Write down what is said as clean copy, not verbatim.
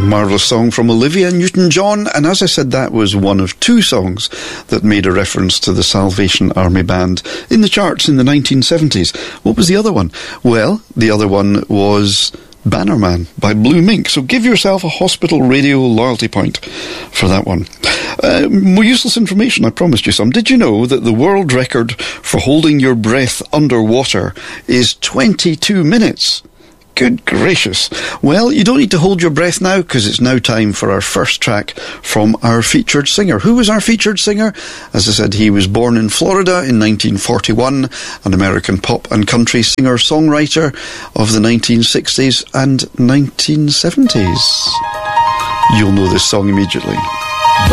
marvellous song from Olivia Newton-John, and as I said, that was one of two songs that made a reference to the Salvation Army Band in the charts in the 1970s. What was the other one? Well, the other one was Bannerman by Blue Mink. So give yourself a hospital radio loyalty point for that one. More useless information, I promised you some. Did you know that the world record for holding your breath underwater is 22 minutes? Good gracious. Well, you don't need to hold your breath now, because it's now time for our first track from our featured singer. Who was our featured singer? As I said, he was born in Florida in 1941, an American pop and country singer-songwriter of the 1960s and 1970s. You'll know this song immediately.